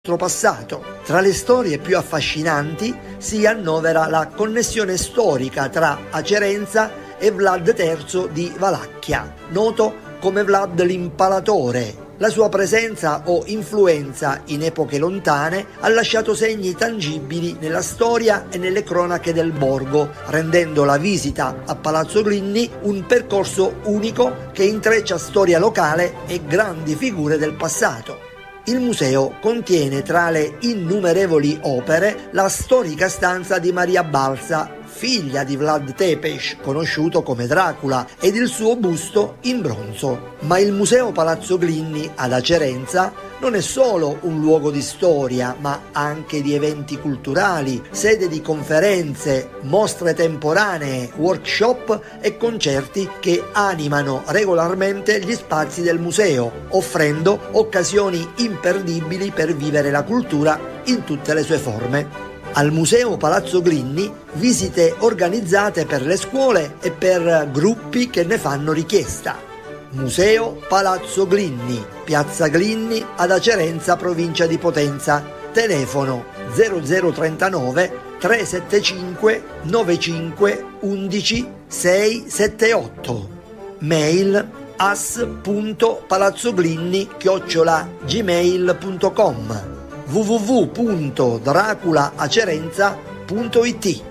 nostro passato. Tra le storie più affascinanti si annovera la connessione storica tra Acerenza e Vlad III di Valacchia, noto come Vlad l'Impalatore. La sua presenza o influenza in epoche lontane ha lasciato segni tangibili nella storia e nelle cronache del borgo, rendendo la visita a Palazzo Glinni un percorso unico che intreccia storia locale e grandi figure del passato. Il museo contiene tra le innumerevoli opere la storica stanza di Maria Balsa, figlia di Vlad Tepes, conosciuto come Dracula, ed il suo busto in bronzo. Ma il Museo Palazzo Glinni ad Acerenza non è solo un luogo di storia, ma anche di eventi culturali, sede di conferenze, mostre temporanee, workshop e concerti che animano regolarmente gli spazi del museo, offrendo occasioni imperdibili per vivere la cultura in tutte le sue forme. Al Museo Palazzo Glinni visite organizzate per le scuole e per gruppi che ne fanno richiesta. Museo Palazzo Glinni, Piazza Glinni ad Acerenza, provincia di Potenza. Telefono 0039 375 95 11 678. Mail as.palazzoglinni@gmail.com www.draculaacerenza.it.